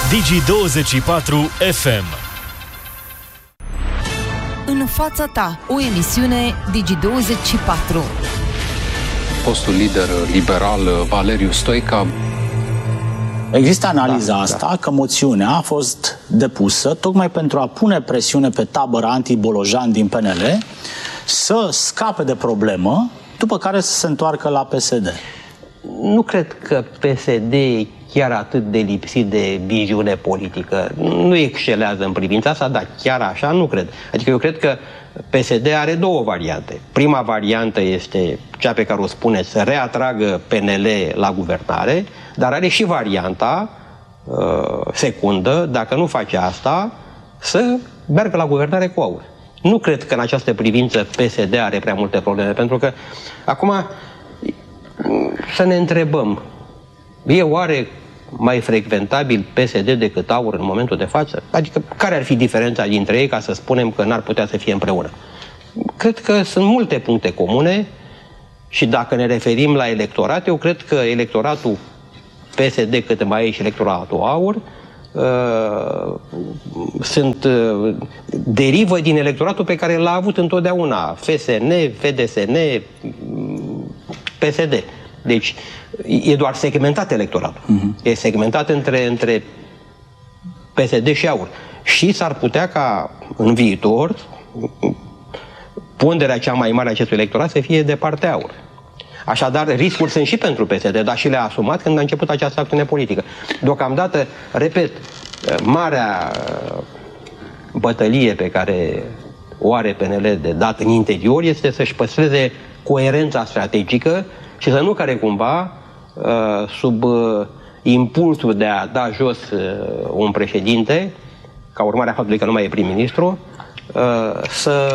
Digi24 FM. În fața ta, o emisiune Digi24. Fostul lider liberal Valeriu Stoica. Există analiza asta că moțiunea a fost depusă tocmai pentru a pune presiune pe tabăra anti-Bolojan din PNL să scape de problemă, după care să se întoarcă la PSD. Nu cred că PSD e chiar atât de lipsit de viziune politică. Nu excelează în privința asta, dar chiar așa nu cred. Adică eu cred că PSD are două variante. Prima variantă este cea pe care o spune, să reatragă PNL la guvernare, dar are și varianta secundă, dacă nu face asta, să meargă la guvernare cu AUR. Nu cred că în această privință PSD are prea multe probleme, pentru că acum să ne întrebăm, e oare mai frecventabil PSD decât AUR în momentul de față? Adică care ar fi diferența dintre ei ca să spunem că n-ar putea să fie împreună? Cred că sunt multe puncte comune și dacă ne referim la electorat, eu cred că electoratul PSD, cât mai e și electoratul AUR, derivă din electoratul pe care l-a avut întotdeauna FSN, FDSN, PSD. Deci e doar segmentat electoratul. E segmentat între PSD și AUR. Și s-ar putea ca în viitor ponderea cea mai mare a acestui electorat să fie de partea AUR. Așadar, riscuri sunt și pentru PSD, dar și le-a asumat când a început această acțiune politică. Deocamdată, repet, marea bătălie pe care o are PNL de dat în interior este să-și păstreze coerența strategică și să nu care cumva, sub impulsul de a da jos un președinte, ca urmare a faptului că nu mai e prim-ministru, să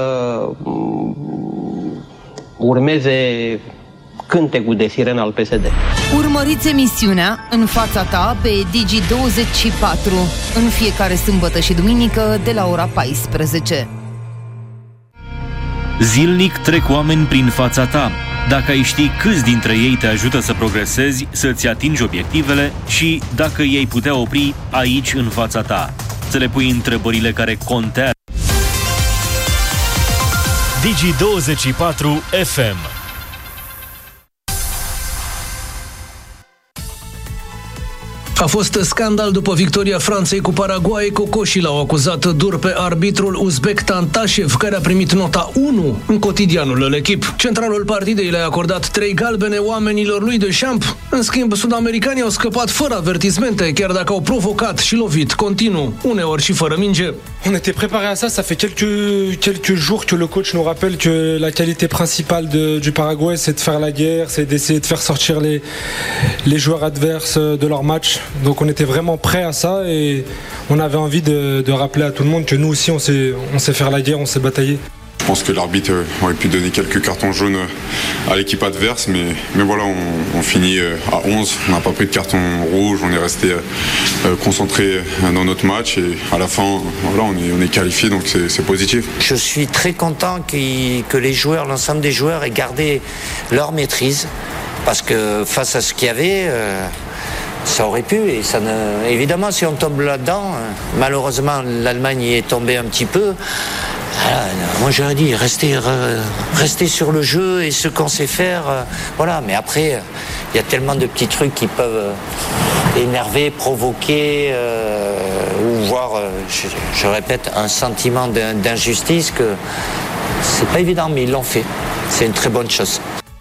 urmeze cântecul de sirenă al PSD. Urmăriți emisiunea În fața ta pe Digi24 în fiecare sâmbătă și duminică de la ora 14. Zilnic trec oameni prin fața ta. Dacă ai ști câți dintre ei te ajută să progresezi, să-ți atingi obiectivele și dacă ei putea opri aici în fața ta. Să le pui întrebările care contează. Digi24 FM. A fost scandal după victoria Franței cu Paraguay. Cocoșii l-au acuzat dur pe arbitrul uzbek Tantashev, care a primit nota 1 în cotidianul L'Equipe. Centralul partidei le-a acordat 3 galbene oamenilor lui Deschamps. În schimb, sud-americanii au scăpat fără avertismente, chiar dacă au provocat și lovit continuu, uneori și fără minge. On était préparé à ça, ça fait quelques jours que le coach nous rappelle que la qualité principale du Paraguay, c'est de faire la guerre, c'est d'essayer de faire sortir les joueurs adverses de leur match. Donc on était vraiment prêt à ça et on avait envie de rappeler à tout le monde que nous aussi on sait faire la guerre, on sait batailler. Je pense que l'arbitre aurait pu donner quelques cartons jaunes à l'équipe adverse, mais voilà, on finit à 11, on n'a pas pris de carton rouge, on est resté concentré dans notre match et à la fin, voilà, on est qualifié, donc c'est positif. Je suis très content que les joueurs, l'ensemble des joueurs aient gardé leur maîtrise, parce que face à ce qu'il y avait, ça aurait pu, et ça ne... évidemment si on tombe là-dedans, malheureusement l'Allemagne y est tombée un petit peu. Moi j'aurais dit rester sur le jeu et ce qu'on sait faire, voilà. Mais après il y a tellement de petits trucs qui peuvent énerver, provoquer ou voir, je répète, un sentiment d'injustice que c'est pas évident, mais ils l'ont fait. C'est une très bonne chose.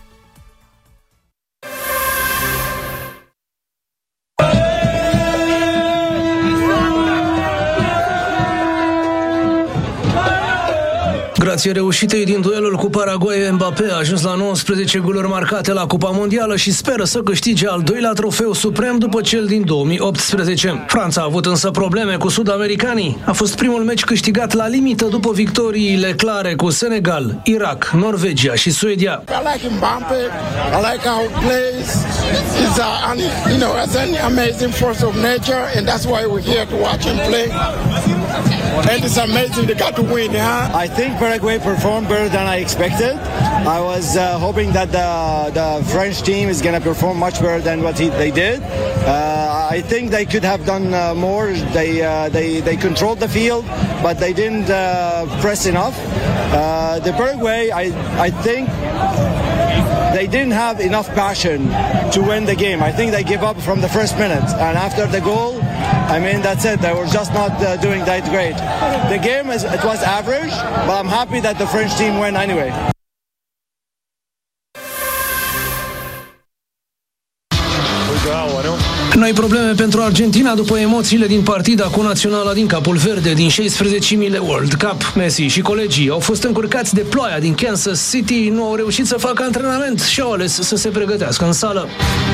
Grație reușitei din duelul cu Paraguay, Mbappé a ajuns la 19 goluri marcate la Cupa Mondială și speră să câștige al doilea trofeu suprem după cel din 2018. Franța a avut însă probleme cu sud-americanii. A fost primul meci câștigat la limită după victoriile clare cu Senegal, Irak, Norvegia și Suedia. I like Mbappé. I like how he plays. He's an amazing force of nature and that's why we're here to watch him play. And it's amazing they got to win, huh? I think Paraguay performed better than I expected. I was hoping that the French team is going to perform much better than what they did. I think they could have done more. They controlled the field, but they didn't press enough. The Paraguay, I think they didn't have enough passion to win the game. I think they gave up from the first minute, and after the goal, I mean, that's it. They were just not doing that great. The game it was average, but I'm happy that the French team won anyway. Noi probleme pentru Argentina după emoțiile din partida cu naționala din Capul Verde din 16.000 World Cup. Messi și colegii au fost încurcați de ploaia din Kansas City, nu au reușit să facă antrenament și au ales să se pregătească în sală.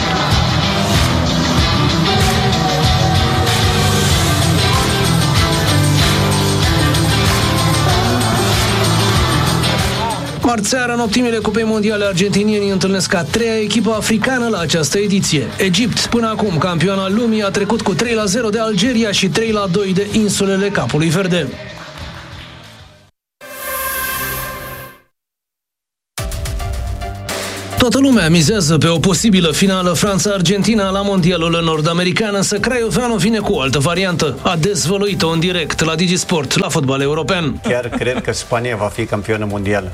Marți seara, în optimile Cupei Mondiale, argentinienii întâlnesc a treia echipă africană la această ediție. Egipt, până acum campioana lumii, a trecut cu 3-0 de Algeria și 3-2 de insulele Capului Verde. Toată lumea mizează pe o posibilă finală Franța-Argentina la Mondialul Nord-American, însă Craioveanu vine cu o altă variantă. A dezvăluit-o în direct la DigiSport, la Fotbal European. Chiar cred că Spania va fi campionă mondială.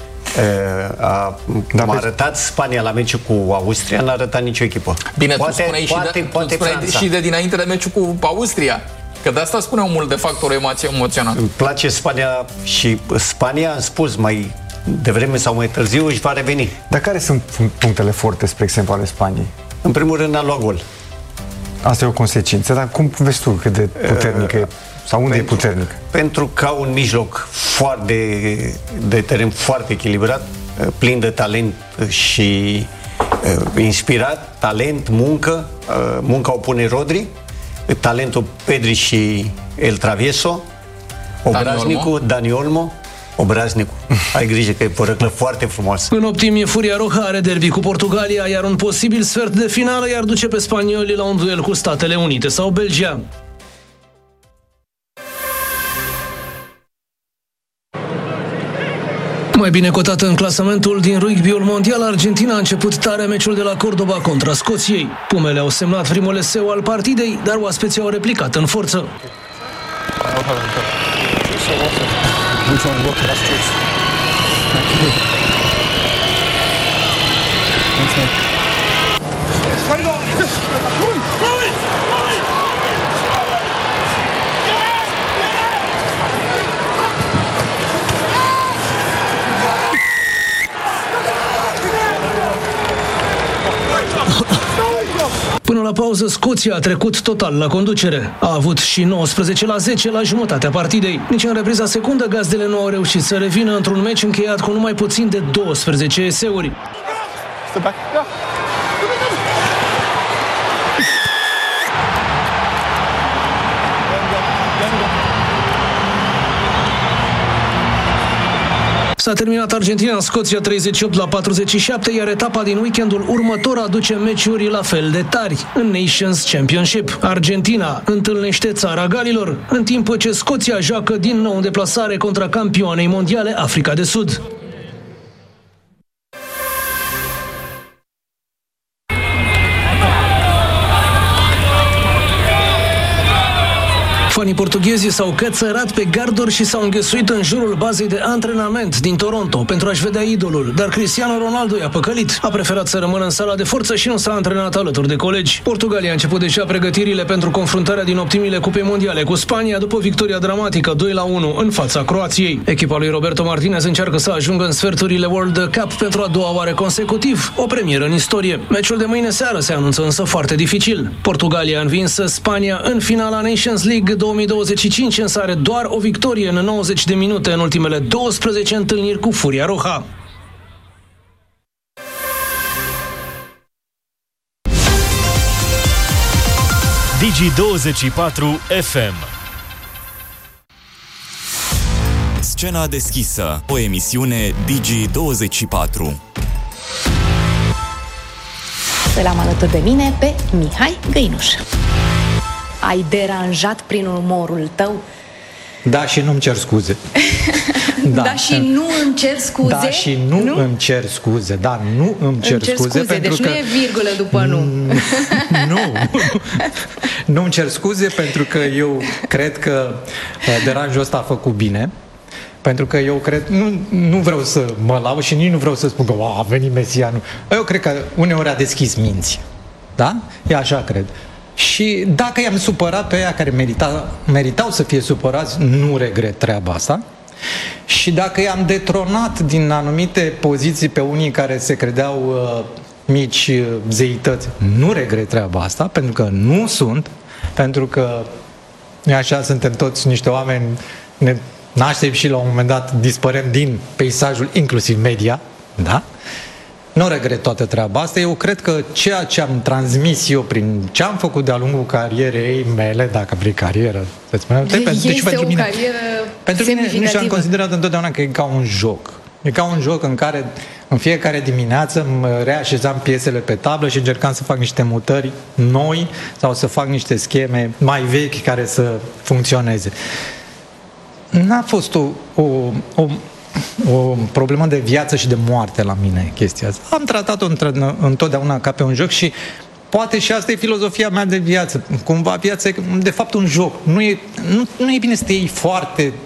M-a arătat Spania la meciul cu Austria, n-a arătat nicio echipă. Bine, tu spuneai și de dinainte de meciul cu Austria, că de asta spuneau mult de factorul emoțional. Îmi place Spania și Spania, am spus, mai devreme sau mai târziu își va reveni. Dar care sunt punctele forte, spre exemplu, ale Spaniei? În primul rând, a luat gol. Asta e o consecință, dar cum vezi tu cât de puternică e? Sau unde e puternic? Pentru că au un mijloc de teren foarte echilibrat, plin de talent și inspirat, talent, muncă. Munca o pune Rodri, talentul Pedri și El Travieso, obraznicul Dani Olmo, obraznicul. Ai grijă că e părăclă foarte frumoasă. În optimie, Furia Roja are derby cu Portugalia, iar un posibil sfert de finală i-ar duce pe spanioli la un duel cu Statele Unite sau Belgia. Mai bine cotată în clasamentul din rugby-ul mondial, Argentina a început tare meciul de la Cordoba contra Scoției. Pumele au semnat primul eseu al partidei, dar oaspeții au replicat în forță. Până la pauză, Scoția a trecut total la conducere. A avut și 19-10 la jumătatea partidei. Nici în repriza secundă, gazdele nu au reușit să revină într-un meci încheiat cu numai puțin de 12 eseuri. S-a terminat Argentina în Scoția 38-47, iar etapa din weekendul următor aduce meciuri la fel de tari în Nations Championship. Argentina întâlnește țara Galilor, în timp ce Scoția joacă din nou în deplasare contra campioanei mondiale Africa de Sud. Fanii portughezi s-au cățărat pe garduri și s-au înghesuit în jurul bazei de antrenament din Toronto pentru a-și vedea idolul, dar Cristiano Ronaldo i-a păcălit. A preferat să rămână în sala de forță și nu s-a antrenat alături de colegi. Portugalia a început deja pregătirile pentru confruntarea din optimile Cupei Mondiale cu Spania după victoria dramatică 2-1 în fața Croației. Echipa lui Roberto Martinez încearcă să ajungă în sferturile World Cup pentru a doua oară consecutiv, o premieră în istorie. Meciul de mâine seară se anunță însă foarte dificil. Portugalia a învins Spania în finala Nations League 2025, însă are doar o victorie în 90 de minute în ultimele 12 întâlniri cu Furia Roja. Digi24 FM. Scena deschisă, o emisiune Digi24. Îl am alături de mine pe Mihai Găinuș. Ai deranjat prin umorul tău Da, și nu-mi cer scuze. Da, și nu îmi cer scuze? Da, și nu îmi cer scuze. Da, nu îmi cer scuze. Pentru deci că... nu e virgulă după nu. Nu îmi cer scuze pentru că eu cred că deranjul ăsta a făcut bine. Pentru că eu cred, nu vreau să mă laud și nici nu vreau să spun că a venit Mesianu. Eu cred că uneori a deschis minți. Da? E așa cred. Și dacă i-am supărat pe aia care meritau să fie supărați, nu regret treaba asta. Și dacă i-am detronat din anumite poziții pe unii care se credeau mici zeități, nu regret treaba asta, pentru că nu sunt, pentru că așa suntem toți niște oameni, ne naștem și la un moment dat dispărem din peisajul inclusiv media, da? Nu regret toată treaba asta. Eu cred că ceea ce am transmis eu prin ce am făcut de-a lungul carierei mele, dacă vrei carieră, să spunem, deci pentru mine, pentru mine nu și-am considerat întotdeauna că e ca un joc. E ca un joc în care în fiecare dimineață îmi reașezam piesele pe tablă și încercam să fac niște mutări noi sau să fac niște scheme mai vechi care să funcționeze. N-a fost o problemă de viață și de moarte la mine chestia asta. Am tratat-o întotdeauna ca pe un joc și poate și asta e filozofia mea de viață. Cumva viața e de fapt un joc. Nu e bine să te iei foarte